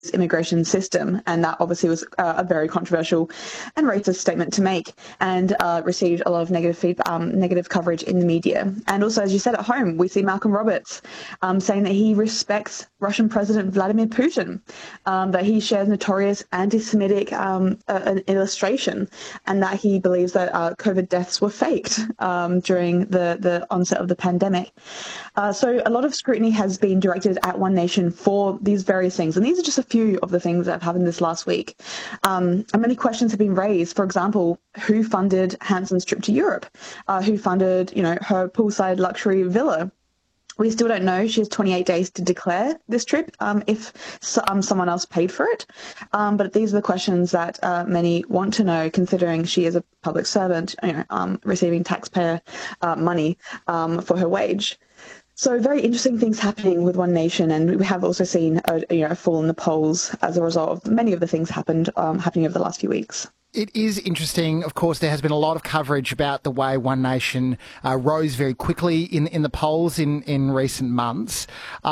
immigration system, and that obviously was a very controversial and racist statement to make, and received a lot of negative coverage in the media. And also, as you said, at home, we see Malcolm Roberts saying that he respects Russian President Vladimir Putin, that he shares notorious anti-Semitic an illustration, and that he believes that COVID deaths were faked during the onset of the pandemic. So a lot of scrutiny has been directed at One Nation for these various things, and these are just a few of the things that have happened this last week. And many questions have been raised. For example, who funded Hanson's trip to Europe? Who funded, her poolside luxury villa? We still don't know. She has 28 days to declare this trip if someone else paid for it. But these are the questions that many want to know, considering she is a public servant, receiving taxpayer money for her wage. So very interesting things happening with One Nation, and we have also seen a fall in the polls as a result of many of the things happening over the last few weeks. It is interesting. Of course, there has been a lot of coverage about the way One Nation rose very quickly in the polls in recent months.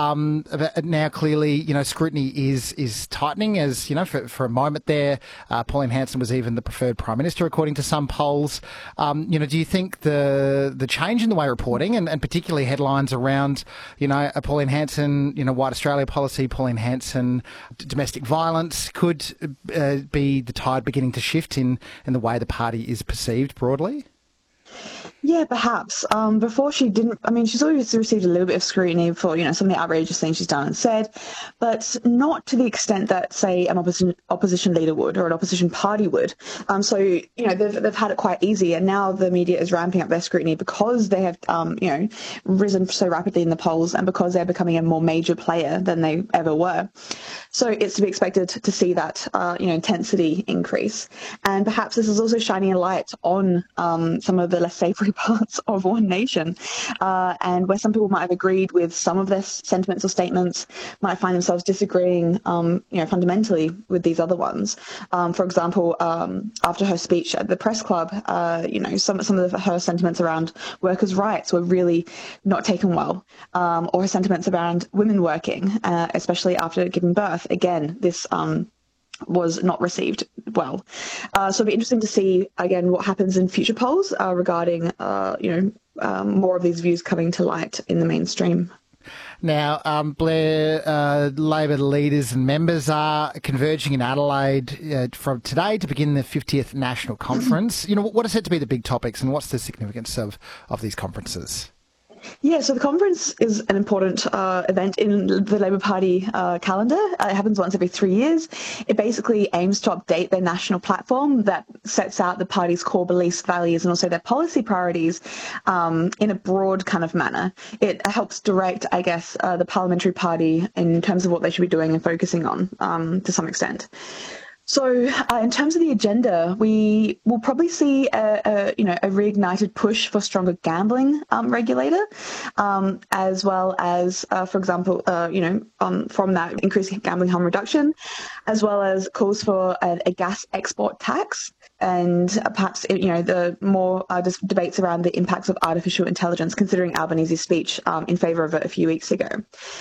But now, clearly, scrutiny is tightening. As for a moment there, Pauline Hanson was even the preferred prime minister, according to some polls. Do you think the change in the way reporting and particularly headlines around a Pauline Hanson White Australia policy, Pauline Hanson domestic violence could be the tide beginning to shift in the way the party is perceived broadly? Yeah, perhaps. Before she didn't, she's always received a little bit of scrutiny for, some of the outrageous things she's done and said, but not to the extent that, say, an opposition leader would or an opposition party would. So, they've had it quite easy, and now the media is ramping up their scrutiny because they have, risen so rapidly in the polls and because they're becoming a more major player than they ever were. So it's to be expected to see that, intensity increase. And perhaps this is also shining a light on some of the less savoury parts of One Nation, and where some people might have agreed with some of their sentiments or statements, might find themselves disagreeing, fundamentally with these other ones. For example, after her speech at the press club, some of her sentiments around workers' rights were really not taken well, or her sentiments around women working, especially after giving birth. Again, this was not received well. So it'll be interesting to see, again, what happens in future polls regarding, more of these views coming to light in the mainstream. Now, Blair, Labor leaders and members are converging in Adelaide from today to begin the 50th National Conference. What are said to be the big topics, and what's the significance of these conferences? Yeah, so the conference is an important event in the Labor Party calendar. It happens once every 3 years. It basically aims to update their national platform that sets out the party's core beliefs, values, and also their policy priorities in a broad kind of manner. It helps direct, the parliamentary party in terms of what they should be doing and focusing on to some extent. So in terms of the agenda, we will probably see a reignited push for stronger gambling regulator, as well as, for example, from that increasing gambling harm reduction, as well as calls for a gas export tax. And perhaps, the more debates around the impacts of artificial intelligence, considering Albanese's speech in favour of it a few weeks ago.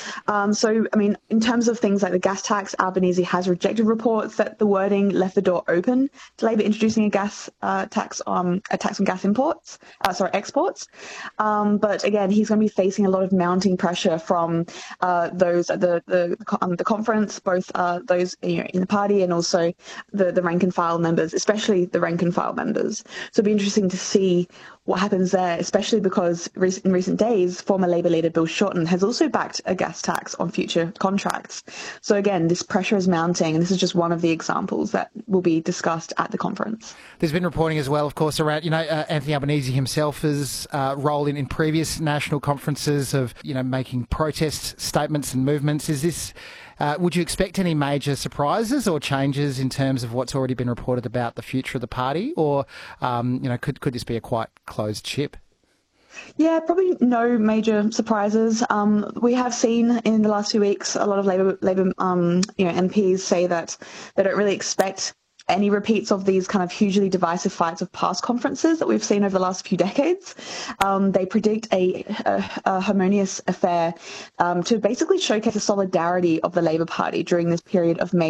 In terms of things like the gas tax, Albanese has rejected reports that the wording left the door open to Labor introducing a gas tax on gas exports. But again, he's going to be facing a lot of mounting pressure from those at the conference, both those in the party and also the rank and file members, especially the rank and file members. So it'll be interesting to see what happens there, especially because in recent days, former Labor leader Bill Shorten has also backed a gas tax on future contracts. So again, this pressure is mounting, and this is just one of the examples that will be discussed at the conference. There's been reporting as well, of course, around Anthony Albanese himself's role in previous national conferences of making protest statements and movements. Is this? Would you expect any major surprises or changes in terms of what's already been reported about the future of the party, or could this be a quite closed ship? Yeah, probably no major surprises. We have seen in the last few weeks a lot of Labor MPs say that they don't really expect any repeats of these kind of hugely divisive fights of past conferences that we've seen over the last few decades. They predict a harmonious affair to basically showcase the solidarity of the Labor Party during this period of